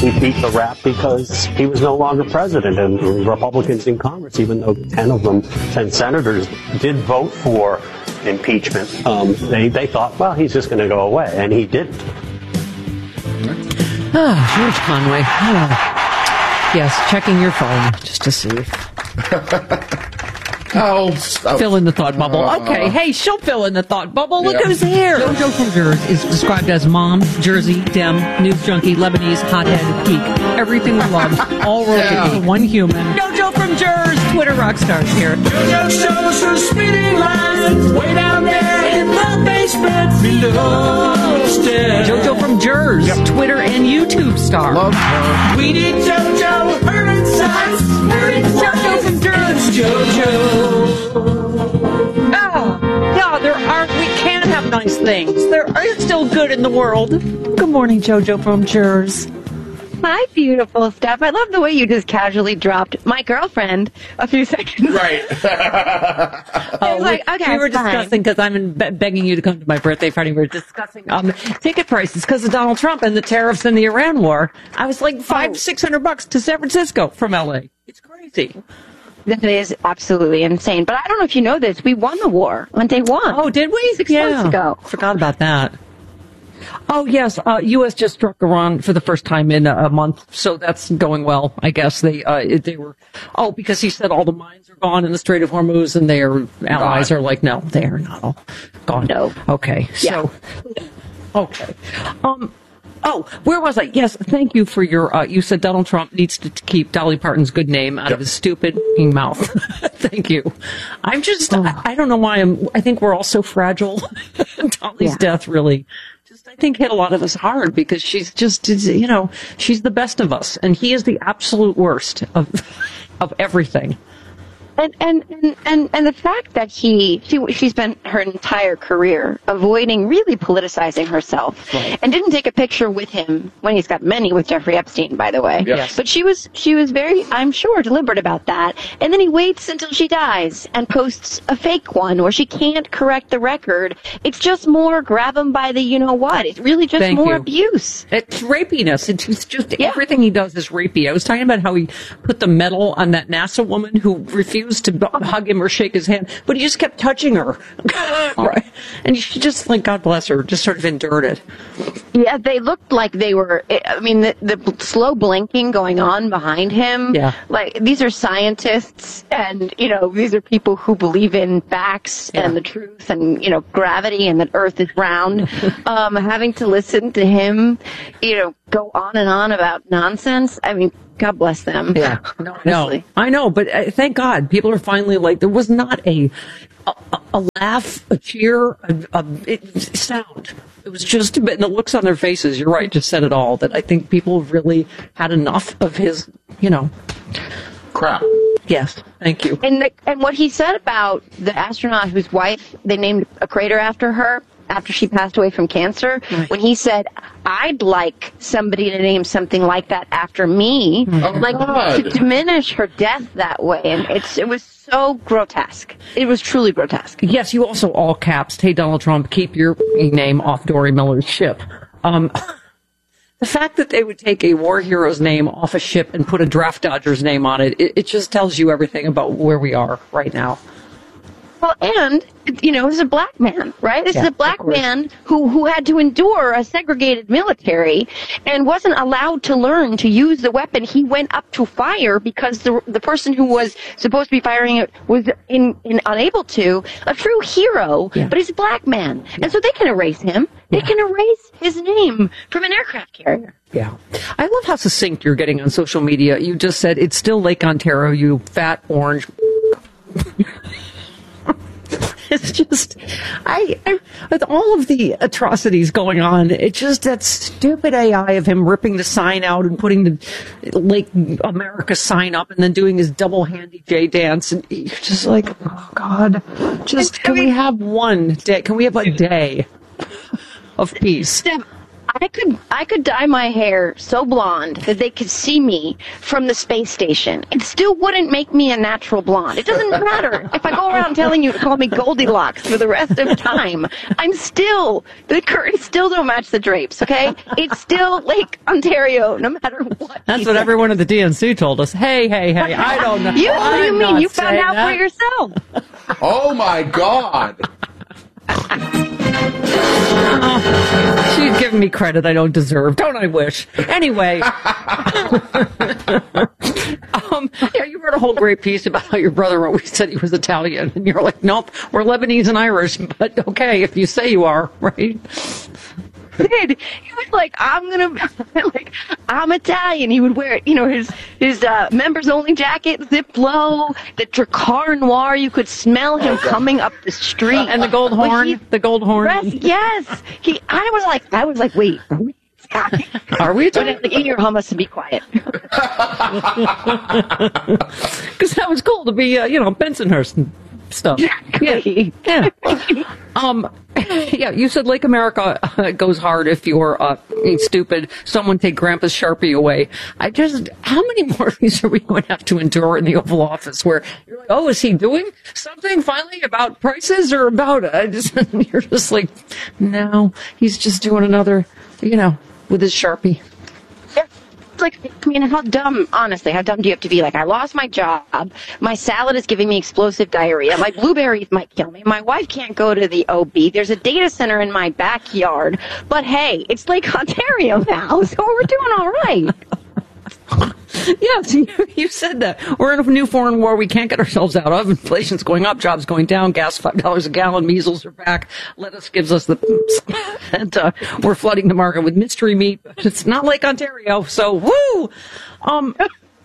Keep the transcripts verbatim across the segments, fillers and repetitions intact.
he beat the rap because he was no longer president, and Republicans in Congress, even though ten of them, ten senators, did vote for impeachment, um, they, they thought, well, he's just going to go away, and he didn't. Ah, George Conway. Ah. Yes, checking your phone just to see. Oh, oh, fill in the thought bubble. Okay, hey, she'll fill in the thought bubble. Look yeah. who's here. JoJo from Jersey is described as mom, Jersey, Dem, news junkie, Lebanese, hothead, geek. Everything we love, all rolled yeah. into one human. JoJo from Jersey, Twitter rock stars here. JoJo shows her speeding lines way down there in the basement below the stairs. JoJo from Jersey, yep. Twitter and YouTube star. Love her. We need JoJo, her insights, her insights. JoJo from Jersey, JoJo. Oh, yeah, there are, we can have nice things. There are still good in the world. Good morning, JoJo from Jersey. Hi, beautiful stuff. I love the way you just casually dropped my girlfriend a few seconds. Right. oh, like, we, okay, we were fine. discussing, because I'm in be- begging you to come to my birthday party. We were discussing um, ticket prices because of Donald Trump and the tariffs and the Iran war. I was like five, oh. six hundred bucks to San Francisco from L A. It's crazy. That is absolutely insane. But I don't know if you know this. We won the war on day one. Oh, did we? Six yeah. months ago. Forgot about that. Oh, yes. Uh, U S just struck Iran for the first time in a, a month. So that's going well, I guess. They uh, they were, oh, because he said all the mines are gone in the Strait of Hormuz, and their allies God. are like, no, they are not all gone. No. Okay. Yeah. So, okay. Um, Oh, where was I? Yes, thank you for your, uh, you said Donald Trump needs to keep Dolly Parton's good name out yep. of his stupid mouth. Thank you. I'm just, oh. I, I don't know why I'm, I think we're all so fragile. Dolly's yeah. death really, just, I think hit a lot of us hard because she's just, you know, she's the best of us and he is the absolute worst of, of everything. And, and, and, and, and the fact that he, she, she spent her entire career avoiding really politicizing herself right. and didn't take a picture with him when he's got many with Jeffrey Epstein, by the way. Yes. But she was, she was very, I'm sure, deliberate about that. And then he waits until she dies and posts a fake one where she can't correct the record. It's just more grab him by the you know what. It's really just Thank more you. abuse. It's rapiness. It's just yeah. everything he does is rapey. I was talking about how he put the medal on that NASA woman who refused to hug him or shake his hand, but he just kept touching her. Right. And she just, like, God bless her, just sort of endured it. Yeah, they looked like they were, I mean, the, the slow blinking going on behind him. Yeah. Like, these are scientists, and, you know, these are people who believe in facts yeah. and the truth and, you know, gravity and that Earth is round. um, having to listen to him, you know, go on and on about nonsense. I mean, God bless them. Yeah, no, no, I know, but uh, thank God people are finally like, there was not a a, a laugh, a cheer, a, a it, sound. It was just a bit, and the looks on their faces, you're right, just said it all, that I think people really had enough of his, you know, crap. Yes, thank you. And the, and what he said about the astronaut whose wife, they named a crater after her, after she passed away from cancer, right. when he said, I'd like somebody to name something like that after me, oh, like God. to diminish her death that way. And it's it was so grotesque. It was truly grotesque. Yes, you also all caps, hey, Donald Trump, keep your name off Dory Miller's ship. Um, the fact that they would take a war hero's name off a ship and put a draft dodger's name on it, it, it just tells you everything about where we are right now. Well, and, you know, this is a black man, right? This yeah, is a black man who, who had to endure a segregated military and wasn't allowed to learn to use the weapon he went up to fire because the the person who was supposed to be firing it was in, in unable to. A true hero, yeah. but he's a black man. Yeah. And so they can erase him. They yeah. can erase his name from an aircraft carrier. Yeah. I love how succinct you're getting on social media. You just said, it's still Lake Ontario, you fat orange... It's just, I, I, with all of the atrocities going on, it's just that stupid A I of him ripping the sign out and putting the Lake America sign up and then doing his double handy J dance. And you're just like, oh, God, just, can we have one day? Can we have a day of peace? Steph, I could I could dye my hair so blonde that they could see me from the space station. It still wouldn't make me a natural blonde. It doesn't matter if I go around telling you to call me Goldilocks for the rest of time. I'm still, the curtains still don't match the drapes, okay? It's still Lake Ontario, no matter what. That's what everyone at the D N C told us. Hey, hey, hey, I don't know. You, what do you I'm mean? not You found saying out that. for yourself. Oh my God. She's giving me credit I don't deserve. Don't I wish? Anyway. um, yeah, you wrote a whole great piece about how your brother always said he was Italian. And you're like, nope, we're Lebanese and Irish. But okay, if you say you are, right? Did he was like, I'm gonna like I'm Italian. He would wear, you know, his his uh, members only jacket zipped low, the Dracar Noir. You could smell him coming up the street, And the gold Like, horn, he- the gold horn. Yes, yes. He. I was like, I was like, wait. Are we Italian? Are we But Italian? like, eat your hummus and be quiet. Because that was cool to be, uh, you know, Bensonhurst and stuff. Exactly. Yeah. Um, yeah, you said Lake America uh, goes hard if you're uh, stupid. Someone take Grandpa's Sharpie away. I just, how many more of these are we going to have to endure in the Oval Office where you're like, oh, is he doing something finally about prices or about, uh, just, you're just like, no, he's just doing another, you know, with his Sharpie. Yeah. It's like, I mean, how dumb, honestly, how dumb do you have to be? Like, I lost my job. My salad is giving me explosive diarrhea. My blueberries might kill me. My wife can't go to the O B. There's a data center in my backyard. But hey, it's Lake Ontario now, so we're doing all right. Yes, you, you said that. We're in a new foreign war we can't get ourselves out of. Inflation's going up, jobs going down, gas five dollars a gallon, measles are back. Lettuce gives us the and uh, we're flooding the market with mystery meat. It's not Lake Ontario, so woo! Um,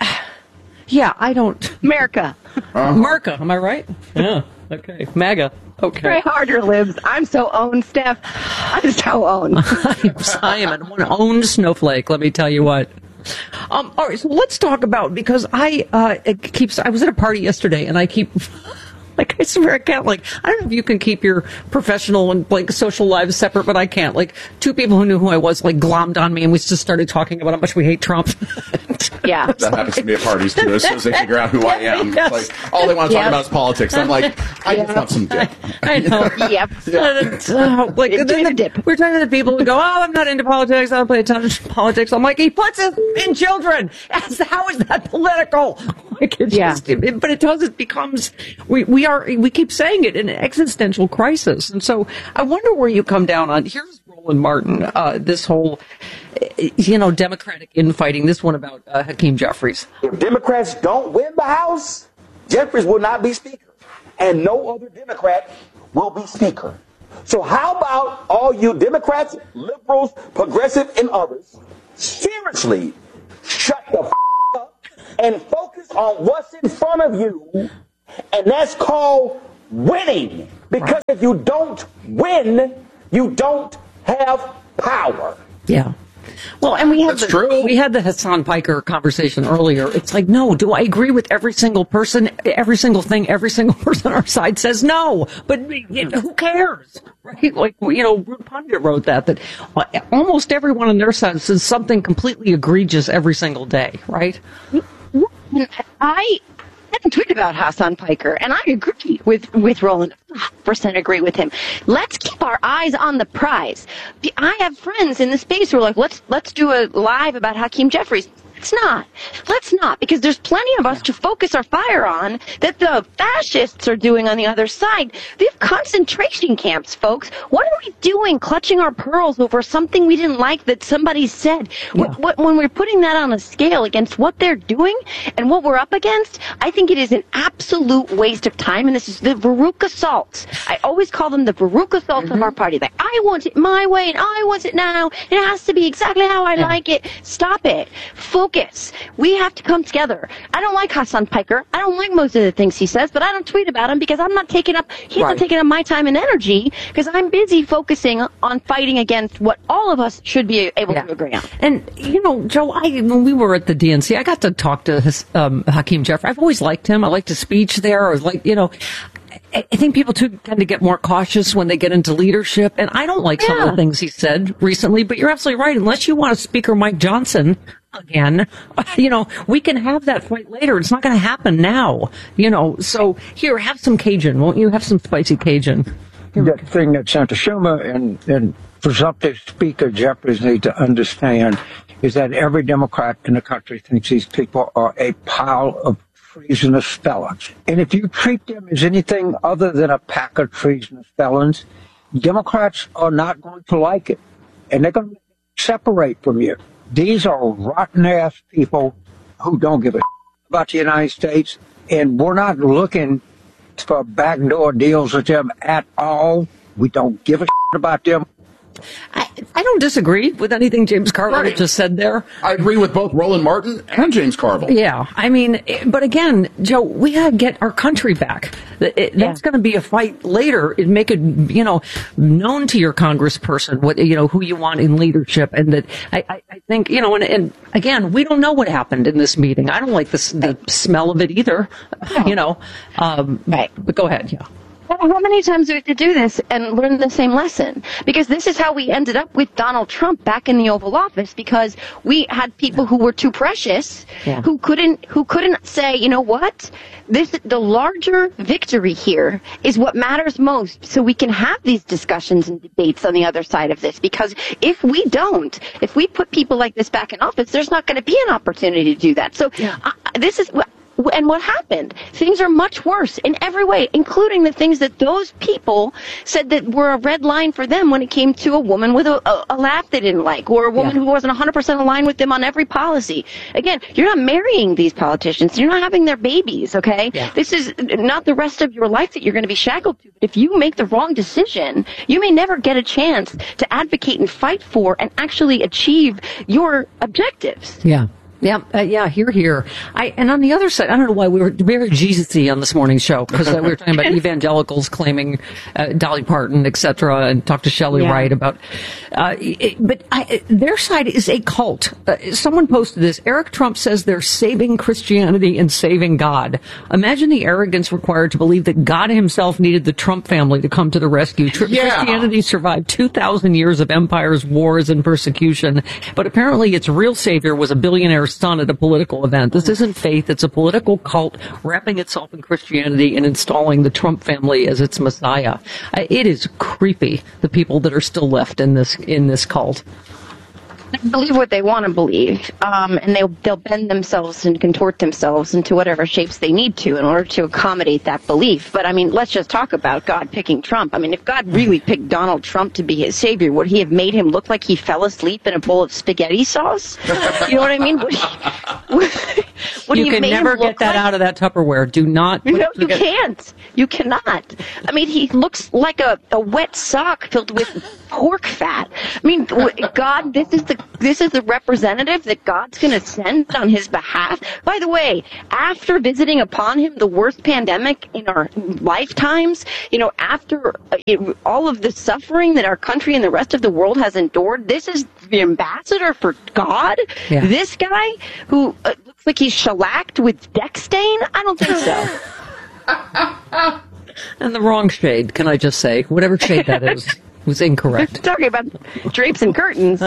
yeah, I don't. America. Marca, am I right? Yeah. Okay. MAGA. Okay. Try harder, libs. I'm so owned, Steph. I'm so owned. I am one owned snowflake, let me tell you what. Um, all right, so let's talk about, because I uh, it keeps. I was at a party yesterday, and I keep, like, I swear I can't. Like, I don't know if you can keep your professional and like social lives separate, but I can't. Like, two people who knew who I was like glommed on me, and we just started talking about how much we hate Trump. Yeah. That happens to me at parties too. As soon as they figure out who I am, Yes. like all they want to talk Yep. about is politics. I'm like, I just want some dip. I know. Yep. Uh, like, Into then the dip. We're talking to the people who go, oh, I'm not into politics. I don't pay attention to politics. I'm like, he puts it in children. As- How is that political? Like, it's Yeah. just, it, but it does. It becomes we we are we keep saying it, an existential crisis. And so I wonder where you come down on. Here's Roland Martin. Uh, this whole, you know, Democratic infighting. This one about uh, Hakeem Jeffries. If Democrats don't win the House, Jeffries will not be Speaker, and no other Democrat will be Speaker. So how about all you Democrats, liberals, progressive, and others, seriously shut the f- up and focus on what's in front of you, and that's called winning. Because if you don't win, you don't have power. Yeah. Well, and we had That's the, true. we had the Hassan Piker conversation earlier. It's like, no, do I agree with every single person, every single thing, every single person on our side says no, but you know, who cares, right? Like, you know, Ruth Pundit wrote that, that almost everyone on their side says something completely egregious every single day, right? I hadn't tweeted about Hassan Piker, and I agree with, with Roland. one hundred percent agree with him. Let's keep our eyes on the prize. I have friends in the space who are like, let's let's do a live about Hakeem Jeffries. Let's not. Let's not, because there's plenty of us to focus our fire on that the fascists are doing on the other side. They have concentration camps, folks. What are we doing clutching our pearls over something we didn't like that somebody said? Yeah. What, what, when we're putting that on a scale against what they're doing and what we're up against, I think it is an absolute waste of time. And this is the Veruca assaults. I always call them the Veruca assaults Mm-hmm. of our party. Like, I want it my way and I want it now. It has to be exactly how I Yeah. like it. Stop it. Focus. We have to come together. I don't like Hassan Piker. I don't like most of the things he says, but I don't tweet about him because I'm not taking up, he's Right. not taking up my time and energy because I'm busy focusing on fighting against what all of us should be able Yeah. to agree on. And, you know, Joe, I, when we were at the D N C, I got to talk to his, um, Hakeem Jeffries. I've always liked him. I liked his speech there. I was like, you know, I think people too tend to get more cautious when they get into leadership, and I don't like some of the things he said recently, but you're absolutely right. Unless you want a Speaker Mike Johnson again, you know, we can have that fight later. It's not going to happen now, you know. So here, have some Cajun, won't you? Have some spicy Cajun. The thing that Senator Schumer and, and presumptive Speaker Jeffries need to understand is that every Democrat in the country thinks these people are a pile of treasonous felons. And if you treat them as anything other than a pack of treasonous felons, Democrats are not going to like it. And they're going to separate from you. These are rotten-ass people who don't give a about the United States. And we're not looking for backdoor deals with them at all. We don't give a about them. I, I don't disagree with anything James Carville Right. just said there. I agree with both Roland Martin and James Carville. Yeah, I mean, but again, Joe, we gotta get our country back. It, it, Yeah. That's going to be a fight later. It make it, you know, known to your congressperson what you know who you want in leadership, and that I, I, I think you know, and, and again, we don't know what happened in this meeting. I don't like this, the smell of it either. You know, um, Right. But go ahead, yeah. How many times do we have to do this and learn the same lesson? Because this is how we ended up with Donald Trump back in the Oval Office, because we had people who were too precious, Yeah. who couldn't who couldn't say, you know what? This the larger victory here is what matters most, so we can have these discussions and debates on the other side of this. Because if we don't, if we put people like this back in office, there's not going to be an opportunity to do that. So uh, this is what. And what happened? Things are much worse in every way, including the things that those people said that were a red line for them when it came to a woman with a, a, a laugh they didn't like, or a woman Yeah. who wasn't one hundred percent aligned with them on every policy. Again, you're not marrying these politicians. You're not having their babies, okay? Yeah. This is not the rest of your life that you're going to be shackled to. But if you make the wrong decision, you may never get a chance to advocate and fight for and actually achieve your objectives. Yeah. Yeah, uh, yeah, here, here. I and on the other side, I don't know why we were very Jesus-y on this morning's show, because uh, we were talking about evangelicals claiming uh, Dolly Parton, et cetera, and talked to Shelley Yeah. Wright about. Uh, it, but I, their side is a cult. Uh, someone posted this. Eric Trump says they're saving Christianity and saving God. Imagine the arrogance required to believe that God himself needed the Trump family to come to the rescue. Tr- Yeah. Christianity survived two thousand years of empires, wars, and persecution, but apparently its real savior was a billionaire son at a political event. This isn't faith. It's a political cult wrapping itself in Christianity and installing the Trump family as its messiah. Uh, It is creepy, the people that are still left in this in this cult. They believe what they want to believe, um, and they'll they'll bend themselves and contort themselves into whatever shapes they need to in order to accommodate that belief. But I mean, let's just talk about God picking Trump. I mean, if God really picked Donald Trump to be his savior, would he have made him look like he fell asleep in a bowl of spaghetti sauce? You know what I mean? Would he, would, would You he can have made never him get look that like, out of that Tupperware. Do not. put No, it you together. can't. You cannot. I mean, he looks like a, a wet sock filled with pork fat. I mean, w- God, this is the this is the representative that God's going to send on his behalf. By the way, after visiting upon him the worst pandemic in our lifetimes, you know, after uh, it, all of the suffering that our country and the rest of the world has endured, this is the ambassador for God. Yeah. This guy who uh, looks like he's shellacked with deck stain. I don't think so. And the wrong shade, can I just say? Whatever shade that is, was incorrect. Talking about drapes and curtains.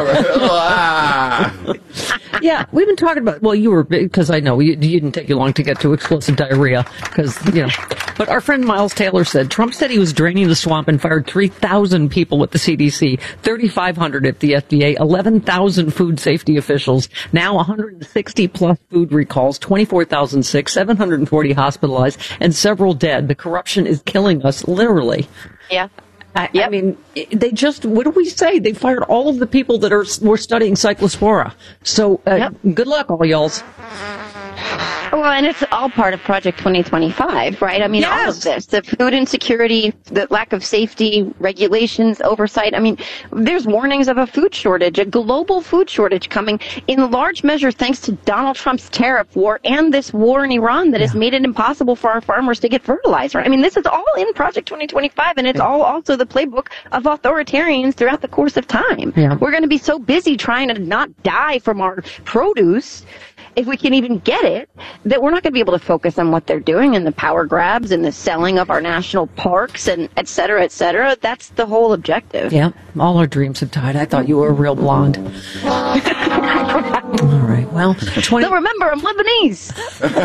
Ah. Yeah, we've been talking about, well, you were, because I know, you, you didn't take you long to get to explosive diarrhea, because, you know. But our friend Miles Taylor said, Trump said he was draining the swamp and fired three thousand people at the C D C, thirty-five hundred at the F D A, eleven thousand food safety officials, now one hundred sixty plus food recalls, twenty-four thousand sick, seven hundred forty hospitalized, and several dead. The corruption is killing us, literally. Yeah. I, I Yep. mean, they just, what do we say? They fired all of the people that are were studying cyclospora. So, uh, Yep. good luck, all y'alls. Well, and it's all part of Project twenty twenty-five, right? I mean, all Yes. of this, the food insecurity, the lack of safety, regulations, oversight. I mean, there's warnings of a food shortage, a global food shortage coming in large measure thanks to Donald Trump's tariff war and this war in Iran that has made it impossible for our farmers to get fertilizer. I mean, this is all in Project twenty twenty-five, and it's all also the playbook of authoritarians throughout the course of time. Yeah. We're going to be so busy trying to not die from our produce if we can even get it, that we're not going to be able to focus on what they're doing and the power grabs and the selling of our national parks and et cetera, et cetera. That's the whole objective. Yeah, all our dreams have died. I thought you were a real blonde. All right, well, twenty. So remember, I'm Lebanese.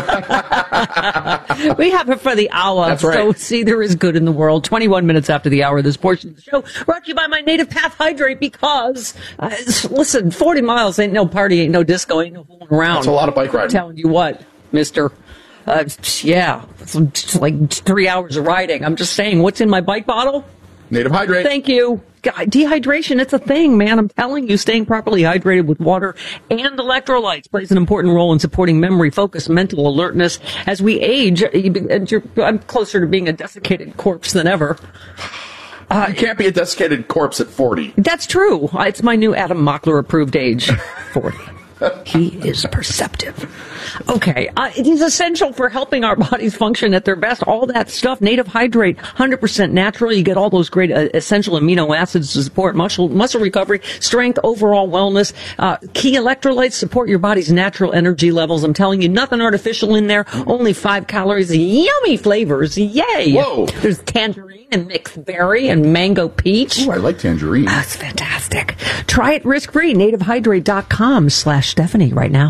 We have it for the hour. That's right. So see, there is good in the world. twenty-one minutes after the hour, this portion of the show brought to you by my Native Path Hydrate because, uh, listen, forty miles ain't no party, ain't no disco, ain't no fooling around. That's a lot of bike riding. I'm telling you what, mister. Uh, yeah, it's like three hours of riding. I'm just saying, what's in my bike bottle? Native Hydrate. Thank you. God, dehydration, it's a thing, man. I'm telling you, staying properly hydrated with water and electrolytes plays an important role in supporting memory, focus, mental alertness. As we age, and you're, I'm closer to being a desiccated corpse than ever. Uh, you can't be a desiccated corpse at forty. That's true. It's my new Adam Mockler approved age, forty. He is perceptive. Okay, uh, it is essential for helping our bodies function at their best. All that stuff, Native Hydrate, one hundred percent natural. You get all those great uh, essential amino acids to support muscle muscle recovery, strength, overall wellness. Uh, key electrolytes support your body's natural energy levels. I'm telling you, nothing artificial in there. Only five calories, yummy flavors. Yay! Whoa! There's tangerine and mixed berry and mango peach. Oh, I like tangerine. That's fantastic. Try it risk-free. nativehydrate.com slash Stephanie right now.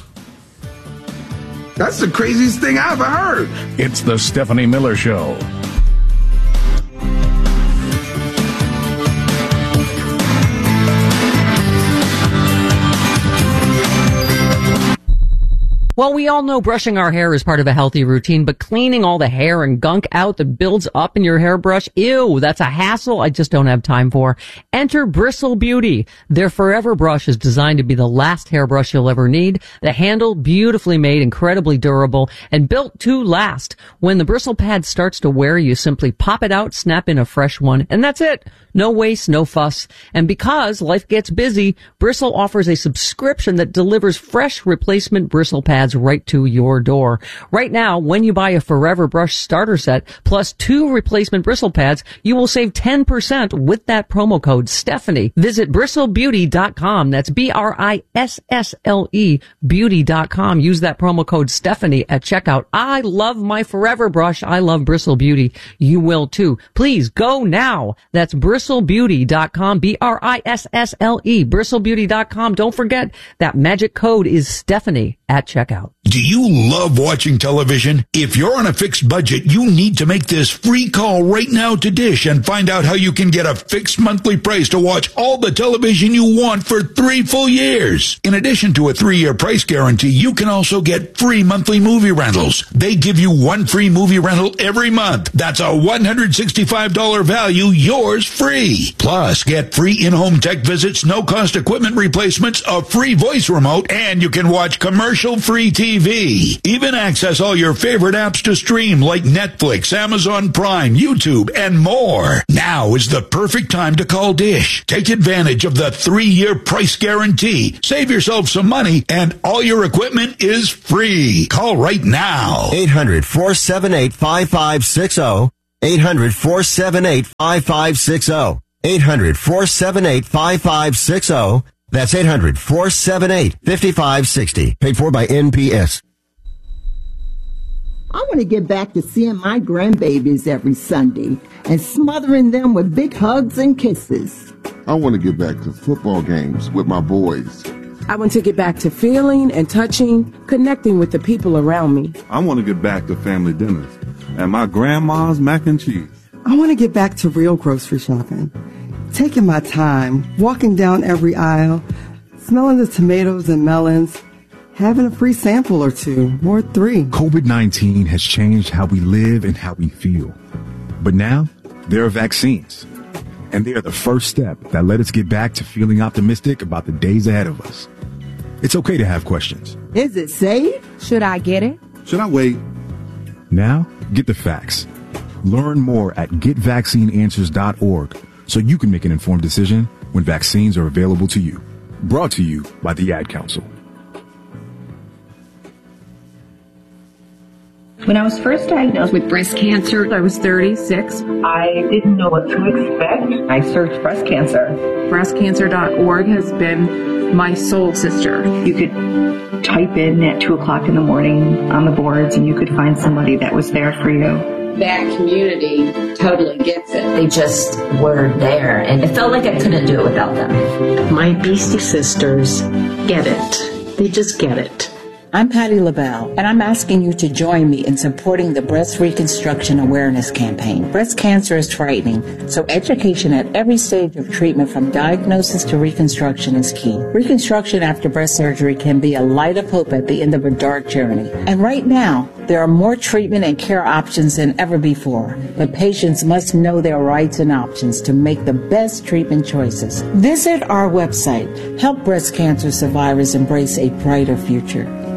That's the craziest thing I ever heard. It's the Stephanie Miller Show. Well, we all know brushing our hair is part of a healthy routine, but cleaning all the hair and gunk out that builds up in your hairbrush, ew, that's a hassle I just don't have time for. Enter Bristle Beauty. Their Forever Brush is designed to be the last hairbrush you'll ever need. The handle, beautifully made, incredibly durable, and built to last. When the bristle pad starts to wear, you simply pop it out, snap in a fresh one, and that's it. No waste, no fuss. And because life gets busy, Bristle offers a subscription that delivers fresh replacement bristle pads right to your door. Right now, when you buy a Forever Brush starter set plus two replacement bristle pads, you will save ten percent with that promo code Stephanie. Visit bristle beauty dot com. That's B R I S S L E beauty dot com. Use that promo code Stephanie at checkout. I love my Forever Brush. I love Bristle Beauty. You will too. Please go now. That's bristle beauty dot com. B R I S S L E bristle beauty dot com. Don't forget that magic code is Stephanie at checkout. Do you love watching television? If you're on a fixed budget, you need to make this free call right now to Dish and find out how you can get a fixed monthly price to watch all the television you want for three full years. In addition to a three-year price guarantee, you can also get free monthly movie rentals. They give you one free movie rental every month. That's a one hundred sixty-five dollars value, yours free. Plus, get free in-home tech visits, no-cost equipment replacements, a free voice remote, and you can watch commercial-free T V. Even access all your favorite apps to stream like Netflix, Amazon Prime, YouTube, and more. Now is the perfect time to call Dish. Take advantage of the three-year price guarantee. Save yourself some money, and all your equipment is free. Call right now. eight hundred, four seven eight, five five six zero. eight hundred, four seven eight, five five six zero. eight hundred, four seven eight, five five six zero. That's eight hundred, four seven eight, five five six zero. Paid for by N P S. I want to get back to seeing my grandbabies every Sunday and smothering them with big hugs and kisses. I want to get back to football games with my boys. I want to get back to feeling and touching, connecting with the people around me. I want to get back to family dinners and my grandma's mac and cheese. I want to get back to real grocery shopping, taking my time, walking down every aisle, smelling the tomatoes and melons, having a free sample or two, or three. COVID nineteen has changed how we live and how we feel. But now, there are vaccines. And they are the first step that let us get back to feeling optimistic about the days ahead of us. It's okay to have questions. Is it safe? Should I get it? Should I wait? Now, get the facts. Learn more at get vaccine answers dot org so you can make an informed decision when vaccines are available to you. Brought to you by the Ad Council. When I was first diagnosed with breast cancer, I was thirty-six. I didn't know what to expect. I searched breast cancer. breast cancer dot org has been my soul sister. You could type in at two o'clock in the morning on the boards and you could find somebody that was there for you. That community totally gets it. They just were there, and it felt like I couldn't do it without them. My Beastie sisters get it. They just get it. I'm Patty LaBelle, and I'm asking you to join me in supporting the Breast Reconstruction Awareness Campaign. Breast cancer is frightening, so education at every stage of treatment from diagnosis to reconstruction is key. Reconstruction after breast surgery can be a light of hope at the end of a dark journey. And right now, there are more treatment and care options than ever before, but patients must know their rights and options to make the best treatment choices. Visit our website. Help breast cancer survivors embrace a brighter future.